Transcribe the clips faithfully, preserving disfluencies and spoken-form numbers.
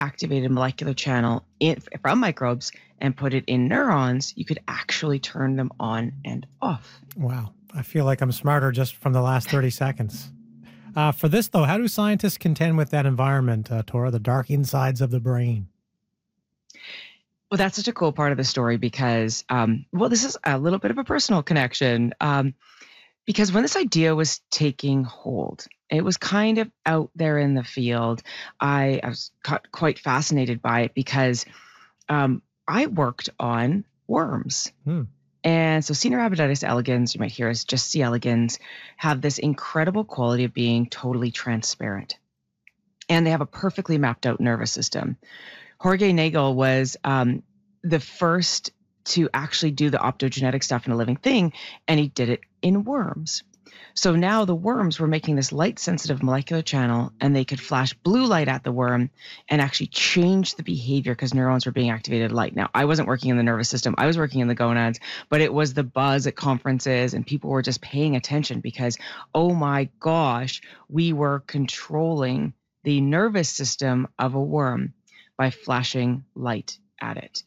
activated molecular channel in, from microbes and put it in neurons, you could actually turn them on and off. Wow. I feel like I'm smarter just from the last thirty seconds. Uh, for this, though, how do scientists contend with that environment, uh, Tora, the dark insides of the brain? Well, that's such a cool part of the story because, um, well, this is a little bit of a personal connection. Um, because when this idea was taking hold, it was kind of out there in the field. I, I was quite fascinated by it because um, I worked on worms. Hmm. And so Caenorhabditis elegans, you might hear as just C. elegans, have this incredible quality of being totally transparent. And they have a perfectly mapped out nervous system. Jorge Nagel was um, the first to actually do the optogenetic stuff in a living thing, and he did it in worms. So now the worms were making this light-sensitive molecular channel, and they could flash blue light at the worm and actually change the behavior because neurons were being activated at light. Now, I wasn't working in the nervous system. I was working in the gonads, but it was the buzz at conferences, and people were just paying attention because, oh my gosh, we were controlling the nervous system of a worm by flashing light at it.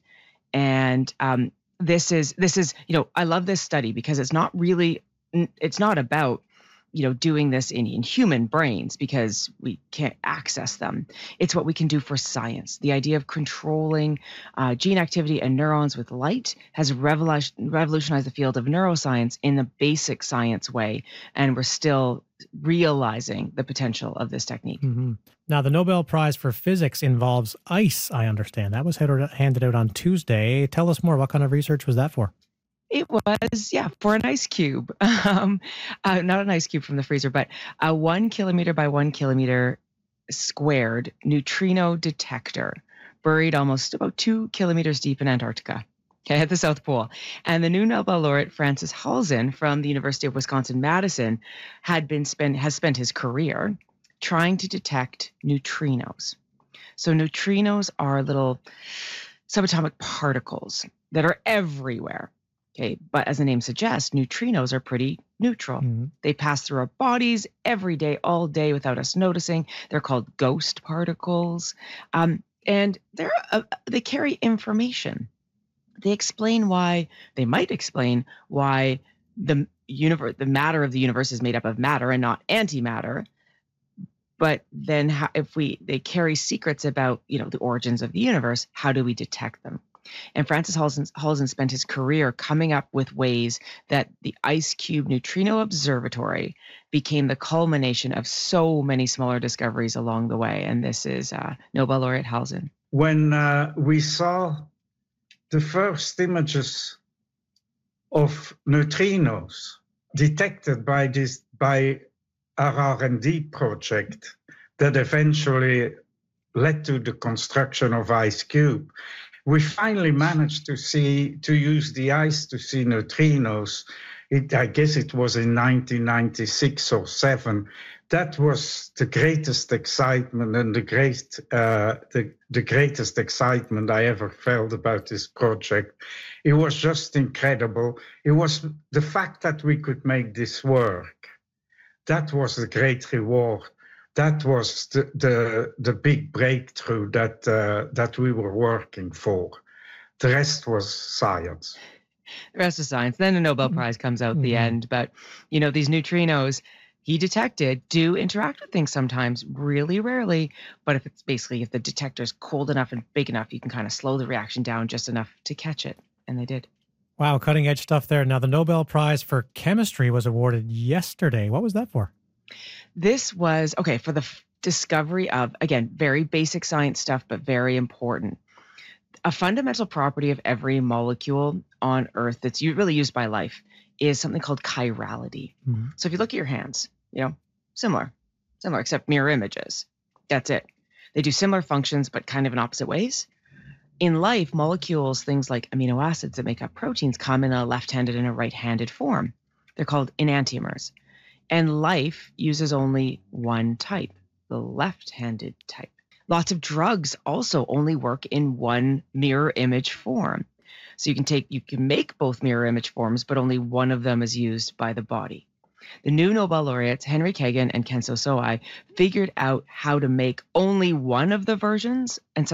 And um, this is, this is, you know, I love this study because it's not really, it's not about, you know, doing this in, in human brains because we can't access them. It's what we can do for science. The idea of controlling uh, gene activity and neurons with light has revolution, revolutionized the field of neuroscience in the basic science way. And we're still realizing the potential of this technique. Mm-hmm. Now, the Nobel Prize for Physics involves ice, I understand. That was handed out on Tuesday. Tell us more. What kind of research was that for? It was, yeah, for an ice cube. Um, uh, not an ice cube from the freezer, but a one kilometer by one kilometer squared neutrino detector buried almost about two kilometers deep in Antarctica, okay, at the South Pole. And the new Nobel laureate, Francis Halzen from the University of Wisconsin-Madison, had been spent, has spent his career trying to detect neutrinos. So neutrinos are little subatomic particles that are everywhere. Okay, but as the name suggests, neutrinos are pretty neutral. Mm-hmm. They pass through our bodies every day, all day without us noticing. They're called ghost particles. Um, and they're uh, they carry information. They explain why, they might explain why the universe, the matter of the universe is made up of matter and not antimatter. But then how, if we, they carry secrets about, you know, the origins of the universe, how do we detect them? And Francis Halzen, Halzen spent his career coming up with ways that the IceCube Neutrino Observatory became the culmination of so many smaller discoveries along the way. And this is uh, Nobel laureate Halzen. When uh, we saw the first images of neutrinos detected by this by our R and D project that eventually led to the construction of IceCube, we finally managed to see, to use the ice to see neutrinos. It, I guess it was in nineteen ninety-six or seven. That was the greatest excitement and the great, uh, the, the greatest excitement I ever felt about this project. It was just incredible. It was the fact that we could make this work. That was the great reward. That was the, the, the big breakthrough that, uh, that we were working for. The rest was science. The rest is science. Then the Nobel Prize comes out at the end. But, you know, these neutrinos he detected do interact with things sometimes, really rarely. But if it's basically, if the detector's cold enough and big enough, you can kind of slow the reaction down just enough to catch it. And they did. Wow, cutting edge stuff there. Now, the Nobel Prize for Chemistry was awarded yesterday. What was that for? This was, okay, for the f- discovery of, again, very basic science stuff, but very important. A fundamental property of every molecule on Earth that's u- really used by life is something called chirality. Mm-hmm. So if you look at your hands, you know, similar, similar, except mirror images. That's it. They do similar functions, but kind of in opposite ways. In life, molecules, things like amino acids that make up proteins, come in a left-handed and a right-handed form. They're called enantiomers. And life uses only one type, the left-handed type. Lots of drugs also only work in one mirror image form. So you can take, you can make both mirror image forms, but only one of them is used by the body. The new Nobel laureates, Henry Kagan and Kenzo Soi, figured out how to make only one of the versions, and